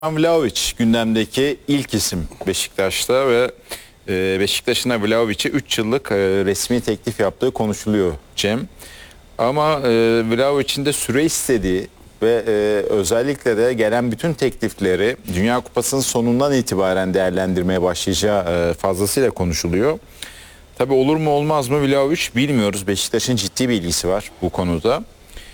Vlahović gündemdeki ilk isim Beşiktaş'ta ve Beşiktaş'ın da Vlahović'e 3 yıllık resmi teklif yaptığı konuşuluyor Cem. Ama Vlahović'in de süre istediği ve özellikle de gelen bütün teklifleri Dünya Kupası'nın sonundan itibaren değerlendirmeye başlayacağı fazlasıyla konuşuluyor. Tabii olur mu olmaz mı Vlahović bilmiyoruz. Beşiktaş'ın ciddi bir ilgisi var bu konuda.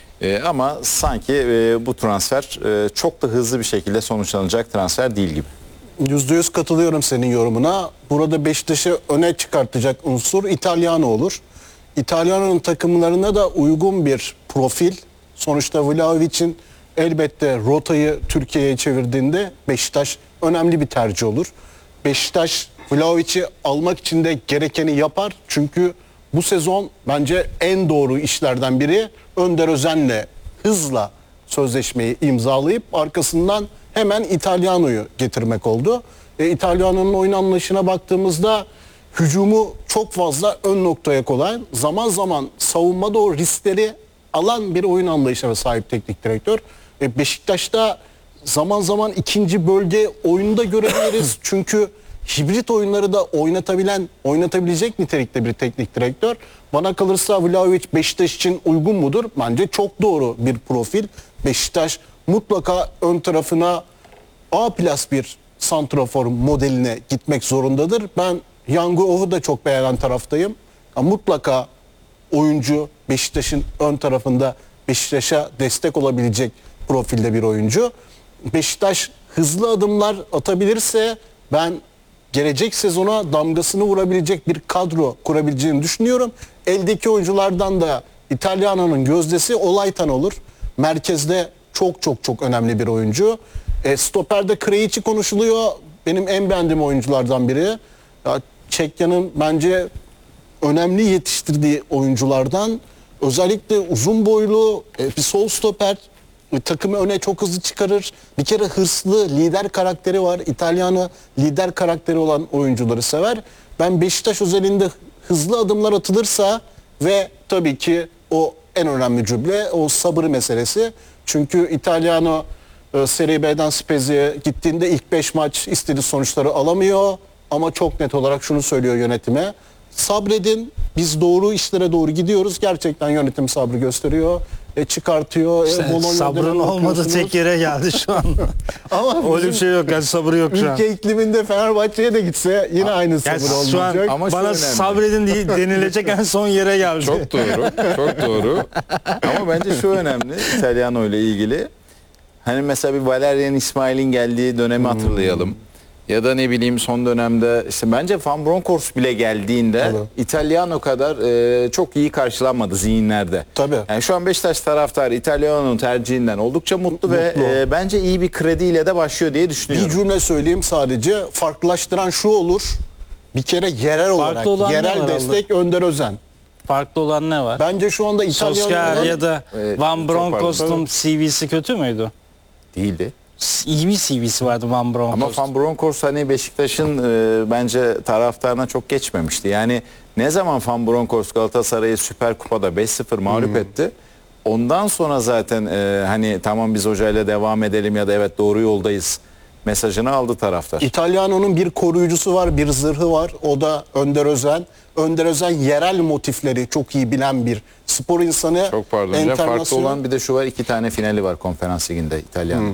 Ama sanki bu transfer çok da hızlı bir şekilde sonuçlanacak transfer değil gibi. %100 katılıyorum senin yorumuna. Burada Beşiktaş'ı öne çıkartacak unsur İtalyano olur. İtalyano'nun takımlarına da uygun bir profil. Sonuçta Vlahović'in elbette rotayı Türkiye'ye çevirdiğinde Beşiktaş önemli bir tercih olur. Beşiktaş Vlahović'i almak için de gerekeni yapar. Çünkü bu sezon bence en doğru işlerden biri Önder Özen'le hızla sözleşmeyi imzalayıp arkasından hemen İtalyano'yu getirmek oldu. İtalyano'nun oyun anlayışına baktığımızda hücumu çok fazla ön noktaya koyan, zaman zaman savunmada o riskleri alan bir oyun anlayışına sahip teknik direktör. Beşiktaş'ta zaman zaman ikinci bölge oyunda görebiliriz. Çünkü hibrit oyunları da oynatabilecek nitelikte bir teknik direktör. Bana kalırsa Vlahović Beşiktaş için uygun mudur? Bence çok doğru bir profil. Beşiktaş mutlaka ön tarafına A+ bir santrafor modeline gitmek zorundadır. Ben Yang Oh'u da çok beğenen taraftayım. Mutlaka oyuncu Beşiktaş'ın ön tarafında Beşiktaş'a destek olabilecek profilde bir oyuncu. Beşiktaş hızlı adımlar atabilirse ben gelecek sezona damgasını vurabilecek bir kadro kurabileceğini düşünüyorum. Eldeki oyunculardan da İtalyano'nun gözdesi Olaytan olur. Merkezde çok önemli bir oyuncu. Stoper'de Krejci konuşuluyor. Benim en beğendiğim oyunculardan biri. Çekya'nın bence önemli yetiştirdiği oyunculardan. Özellikle uzun boylu bir sol stoper. Takımı öne çok hızlı çıkarır. Bir kere hırslı, lider karakteri var. İtalyano lider karakteri olan oyuncuları sever. Ben Beşiktaş özelinde hızlı adımlar atılırsa ve tabii ki o en önemli cümle o sabır meselesi. Çünkü İtalyano Serie B'den Spezia'ya gittiğinde ilk 5 maç istediği sonuçları alamıyor. Ama çok net olarak şunu söylüyor yönetime. Sabredin, biz doğru işlere doğru gidiyoruz. Gerçekten yönetim sabrı gösteriyor. Çıkartıyor. Sabrın olmadığı tek yere geldi şu an. Ama öyle bir şey yok, yani sabrı yok şu an. Ülke ikliminde Fenerbahçe'ye de gitse yine aynı sabır olmayacak. Şu an Ama bana sabredin denilecek en son yere geldi. Çok doğru, çok doğru. Ama bence şu önemli İtalyano ile ilgili. Hani mesela bir Valerian İsmail'in geldiği dönemi hatırlayalım. Ya da ne bileyim son dönemde işte bence Van Bronckhorst bile geldiğinde İtalyano kadar çok iyi karşılanmadı zihinlerde. Tabii. Yani şu an Beşiktaş taraftarı İtalyano'nun tercihinden oldukça mutlu ve bence iyi bir krediyle de başlıyor diye düşünüyorum. Bir cümle söyleyeyim sadece. Farklılaştıran şu olur. Bir kere yerel olarak yerel destek Önder Özen. Farklı olan ne var? Bence şu anda Solskjaer ya da Van Bronckhorst'un CV'si kötü müydü? Değildi. İyi bir CV'si vardı Van Bronckhorst. Ama Van Bronckhorst hani Beşiktaş'ın bence taraftarına çok geçmemişti. Yani ne zaman Van Bronckhorst Galatasaray'ı Süper Kupa'da 5-0 mağlup etti. Ondan sonra zaten hani tamam biz hocayla devam edelim ya da evet doğru yoldayız mesajını aldı taraftar. İtalyano'nun bir koruyucusu var, bir zırhı var. O da Önder Özen. Önder Özen yerel motifleri çok iyi bilen bir spor insanı. Çok pardon hocam. Farklı olan bir de şu var, 2 tane finali var konferans liginde İtalyano'nun.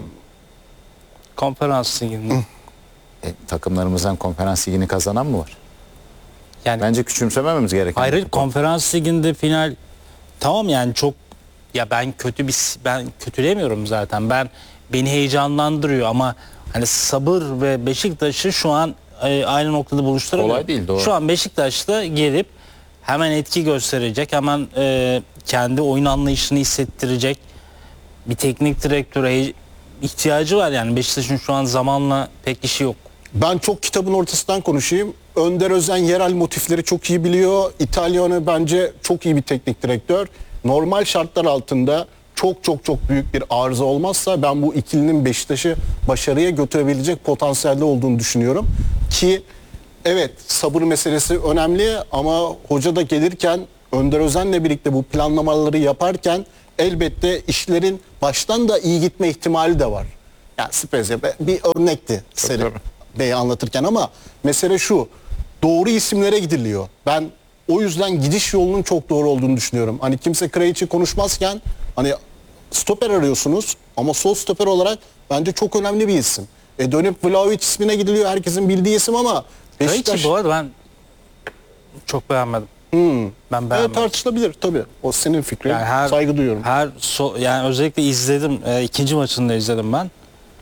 Konferans liginde. Takımlarımızdan konferans ligini kazanan mı var? Yani bence küçümsemememiz gereken. Hayır, konferans liginde final tamam yani çok ya ben kötülemiyorum zaten. Beni heyecanlandırıyor ama hani sabır ve Beşiktaş'ı şu an aynı noktada buluşturamıyor. Kolay değil, doğru. Şu an Beşiktaş'ta gelip hemen etki gösterecek, hemen kendi oyun anlayışını hissettirecek bir teknik direktöre ihtiyacı var. Yani Beşiktaş'ın şu an zamanla pek işi yok. Ben çok kitabın ortasından konuşayım. Önder Özen yerel motifleri çok iyi biliyor. İtalyano bence çok iyi bir teknik direktör. Normal şartlar altında çok büyük bir arıza olmazsa ben bu ikilinin Beşiktaş'ı başarıya götürebilecek potansiyelde olduğunu düşünüyorum. Ki evet sabır meselesi önemli ama hoca da gelirken Önder Özen'le birlikte bu planlamaları yaparken elbette işlerin baştan da iyi gitme ihtimali de var. Yani Spezia bir örnekti Seri tabii. B'yi anlatırken ama mesele şu. Doğru isimlere gidiliyor. Ben o yüzden gidiş yolunun çok doğru olduğunu düşünüyorum. Hani kimse Krejci konuşmazken hani stoper arıyorsunuz ama sol stoper olarak bence çok önemli bir isim. Dönüp Vlahovic ismine gidiliyor. Herkesin bildiği isim ama Beşiktaş... Krejci bu arada ben çok beğenmedim. Ben Evet, beğenmedim. tartışılabilir tabii. O senin fikrin. Yani Saygı duyuyorum. Yani özellikle izledim. İkinci maçını da izledim ben.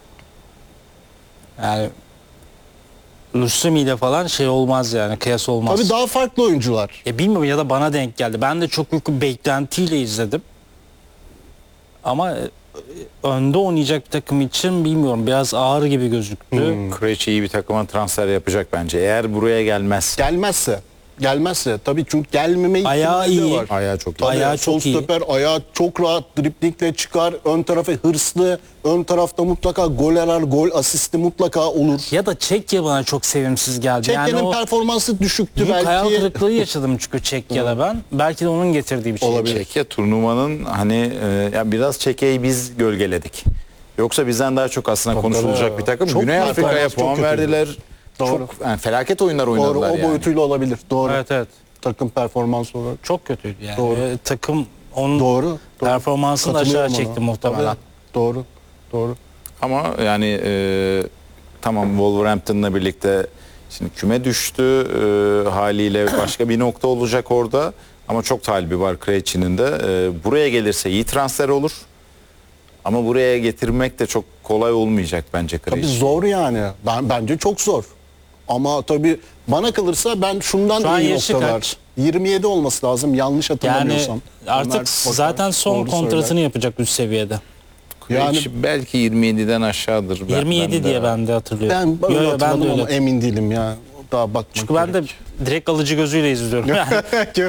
Yani Lusumi ile falan şey olmaz yani, kıyas olmaz. Tabii daha farklı oyuncular. Bilmiyorum ya da bana denk geldi. Ben de çok büyük bir beklentiyle izledim. Ama önde oynayacak bir takım için bilmiyorum, biraz ağır gibi gözüktü. Krejci iyi bir takıma transfer yapacak bence. Eğer buraya gelmez. Gelmezse tabii, çünkü gelmeme Ayağı ihtimali de iyi. var. Ayağı çok iyi. Tabii, Ayağı sol çok iyi. stoper ayağı çok rahat driblingle çıkar. Ön tarafı hırslı. Ön tarafta mutlaka gol arar. Gol asisti mutlaka olur. Ya da Çekya bana çok sevimsiz geldi. Çekya'nın yani o performansı düşüktü büyük hayal belki. kırıklığı yaşadım çünkü Çekya'da ben. Belki de onun getirdiği bir şey. Olabilir. Çekya turnuvanın hani ya biraz Çekya'yı biz gölgeledik. Yoksa bizden daha çok aslında konuşulacak tabii. bir takım. Çok Güney performans, Afrika'ya çok puan kötüydü. verdiler. Doğru. Çok yani felaket oyunlar Doğru, oynadılar o yani. boyutuyla olabilir. Doğru. Evet. Takım performansı olarak. Çok kötüydü yani. Doğru. Takım onun Doğru. performansını aşağı Katılıyorum çekti ona. muhtemelen. Tabii. Doğru. Doğru. Ama yani tamam, Wolverhampton'la birlikte şimdi küme düştü haliyle başka bir nokta olacak orada. Ama çok talibi var Krejci'nin de. Buraya gelirse iyi transfer olur. Ama buraya getirmek de çok kolay olmayacak bence Tabii Krejci. zor yani. Bence çok zor. Ama tabii bana kalırsa ben şundan Şu an iyi yaşı noktalar. kaç? 27 olması lazım yanlış Yani hatırlamıyorsam. artık Ömer Bakar zaten son doğru kontratını söyler. yapacak üst seviyede. Krejci belki 27'den aşağıdır. 27 diye ben de hatırlıyorum. Ben öyle Yo, hatırladım de öyle. ama emin değilim ya. Daha bakmak Çünkü ben de gerek. direkt alıcı gözüyle izliyorum. Yani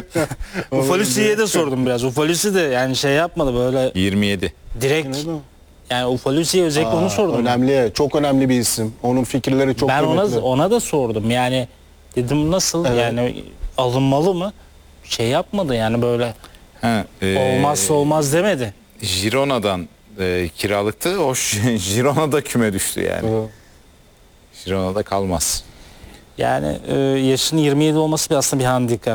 Ufalusi'ye de sordum biraz. Ufalusi de yani şey yapmadı böyle 27. direkt. Yani Ufalusi'ye özellikle onu sordum. Önemli, çok önemli bir isim. Onun fikirleri çok Ben kıymetli. ona da sordum. Yani dedim nasıl Evet. yani alınmalı mı? Şey yapmadı yani böyle Ha, olmazsa olmaz demedi. Girona'dan kiralıktı. O Girona'da küme düştü yani. Evet. Girona'da kalmaz. Yani yaşının 27 olması aslında bir handikap.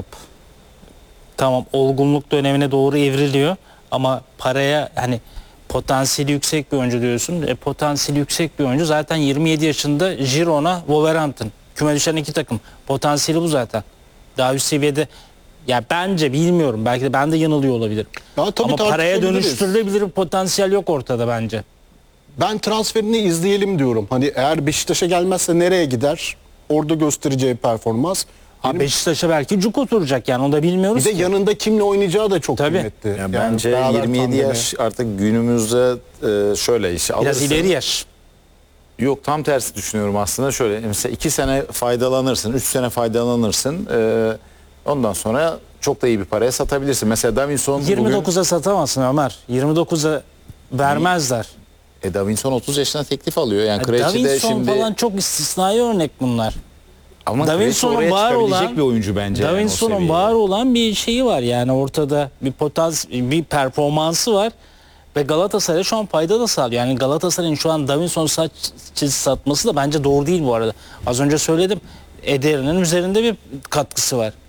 Tamam, olgunluk dönemine doğru evriliyor ama paraya hani potansiyeli yüksek bir oyuncu diyorsun. Potansiyeli yüksek bir oyuncu zaten 27 yaşında, Girona, Wolverhampton. Küme düşen iki takım. Potansiyeli bu zaten. Daha üst seviyede ya bence, bilmiyorum. Belki de ben de yanılıyor olabilirim. Ya tabii Ama paraya tartışabiliriz. dönüştürülebilir bir potansiyel yok ortada bence. Ben transferini izleyelim diyorum. Hani eğer Beşiktaş'a gelmezse nereye gider? Orada göstereceği performans. Ha, Beşiktaş'a belki cuk oturacak yani, onu da Bir bilmiyoruz de ki. yanında kimle oynayacağı da çok Tabii. kıymetli. Ya Yani bence beraber 27 tandemi. yaş artık günümüzde şöyle işi Biraz alırsın. ileri yaş. Yok, tam tersi düşünüyorum aslında. Şöyle mesela 2 sene faydalanırsın, 3 sene faydalanırsın. Ondan sonra çok da iyi bir paraya satabilirsin. Mesela Davinson 29'a satamazsın Ömer. 29'a vermezler. bugün Davinson 30 yaşında teklif alıyor. Yani Krejci de Davinson şimdi falan çok istisnai örnek bunlar. ama Krejci Davinson'un oraya var çıkabilecek olan bir oyuncu bence. yani o Davinson'un seviyeye. var olan bir şeyi var yani, ortada bir performansı var ve Galatasaray şu an fayda da sağlıyor. Yani Galatasaray'ın şu an Davinson satması da bence doğru değil bu arada. Az önce söyledim. Eder'in üzerinde bir katkısı var.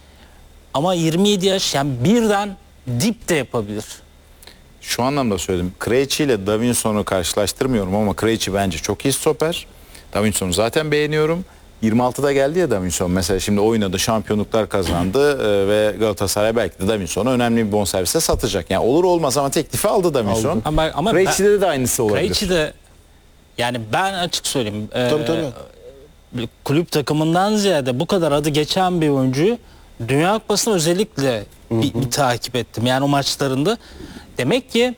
Ama 27 yaş, yani birden dip de yapabilir. Şu anlamda söyledim. Krejci ile Davinson'u karşılaştırmıyorum ama Krejci bence çok iyi stoper. Davinson'u zaten beğeniyorum. 26'da geldi ya Davinson. Mesela şimdi oynadı, şampiyonluklar kazandı ve Galatasaray belki de Davinson'u önemli bir bonservise satacak. Yani olur olmaz ama teklifi aldı Davinson. Ama Krejci'de de aynısı olabilir. Krejci de, yani ben açık söyleyeyim. Tabii. Kulüp takımından ziyade bu kadar adı geçen bir oyuncuyu Dünya Kupası'nı özellikle bir takip ettim. Yani o maçlarında. Demek ki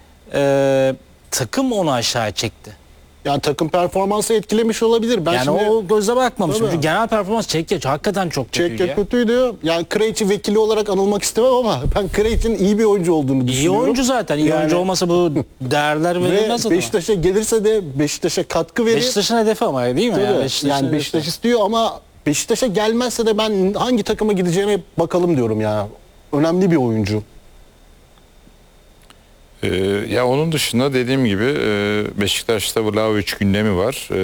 takım onu aşağı çekti. Yani takım performansı etkilemiş olabilir. Ben Yani şimdi o gözle bakmamışım. Tabii. Çünkü genel performans Çekya hakikaten çok kötüydü Çekya ya. kötüydü. Yani Krejci vekili olarak anılmak istemem ama ben Krejci'nin iyi bir oyuncu olduğunu İyi düşünüyorum. oyuncu zaten. İyi Yani- oyuncu olmasa bu değerler verilmez Ve adama. Beşiktaş'a gelirse de Beşiktaş'a katkı verir. Beşiktaş'ın hedefi ama değil mi? Tabii. Beşiktaş'ın Yani hedefi. Beşiktaş istiyor ama Beşiktaş'a gelmezse de ben hangi takıma gideceğine bakalım diyorum ya. Önemli bir oyuncu. Ya onun dışında dediğim gibi Beşiktaş'ta Vlahovic gündemi var.